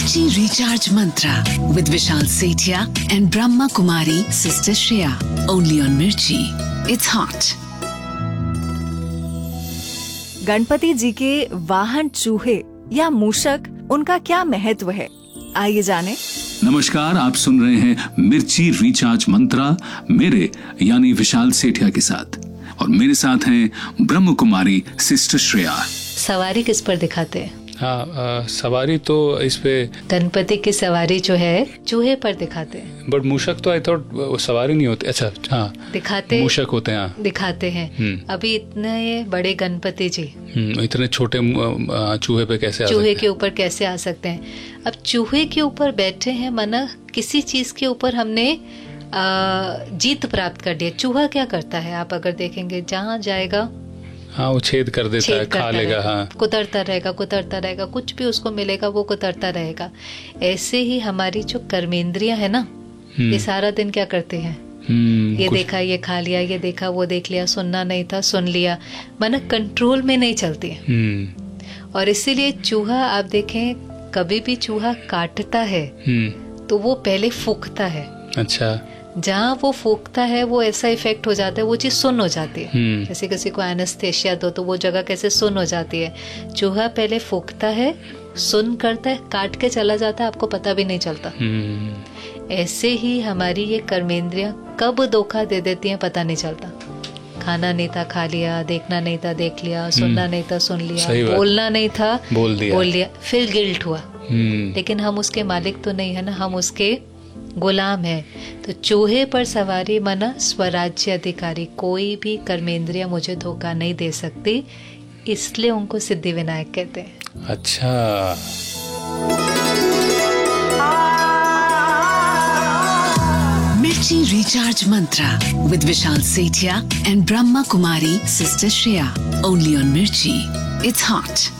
Mirchi Recharge Mantra with Vishal Sethia and Brahma Kumari Sister Shreya. Only on Mirchi. It's hot. Ganpati जी के वाहन चूहे या मूषक, उनका क्या महत्व है, आइए जाने। नमस्कार, आप सुन रहे हैं मिर्ची रिचार्ज मंत्रा मेरे यानी विशाल सेठिया के साथ, और मेरे साथ हैं ब्रह्म कुमारी सिस्टर श्रेया। सवारी किस पर दिखाते हैं? हाँ, सवारी तो इस पे गणपति की सवारी जो है चूहे पर दिखाते हैं। बट मूषक तो आई थॉट सवारी नहीं होती। अच्छा, हाँ, दिखाते, मूषक होते हैं, हाँ, दिखाते हैं। अभी इतने बड़े गणपति जी इतने छोटे चूहे पे कैसे चूहे के ऊपर कैसे आ सकते हैं? अब चूहे के ऊपर बैठे हैं, माना किसी चीज के ऊपर हमने जीत प्राप्त कर दिया। चूहा क्या करता है, आप अगर देखेंगे, जहाँ जाएगा हाँ वो छेद कर देता है, खा लेगा, हाँ, कुतरता रहेगा, कुछ भी उसको मिलेगा वो कुतरता रहेगा। ऐसे ही हमारी जो कर्मेंद्रियां है ना, ये सारा दिन क्या करते हैं? ये देखा, ये खा लिया, ये देखा, वो देख लिया, सुनना नहीं था, सुन लिया, माना कंट्रोल में नहीं चलती है। और इसीलिए चूहा, आप देखें, कभी भी चूहा काटता है तो वो पहले फूंकता है। अच्छा, जहाँ वो फूंकता है वो ऐसा इफेक्ट हो जाता है, वो चीज सुन्न हो जाती है। जैसे किसी को एनेस्थेशिया दो तो वो जगह कैसे सुन्न हो जाती है। चूहा पहले फूंकता है, सुन्न करता है, काट के चला जाता है, आपको पता भी नहीं चलता। ऐसे ही हमारी ये कर्मेंद्रियां कब धोखा दे देती हैं पता नहीं चलता। खाना नहीं था, खा लिया, देखना नहीं था, देख लिया, सुनना नहीं था, सुन लिया, बोलना नहीं था, बोल दिया, फिर गिल्ट हुआ। लेकिन हम उसके मालिक तो नहीं है ना, हम उसके गुलाम है। तो चूहे पर सवारी माना स्वराज्य अधिकारी। कोई भी कर्मेंद्रिया मुझे धोखा नहीं दे सकती, इसलिए उनको सिद्धि विनायक कहते हैं। अच्छा, Mirchi Recharge Mantra with Vishal Sethia and Brahma Kumari Sister Shreya. Only on Mirchi. It's hot.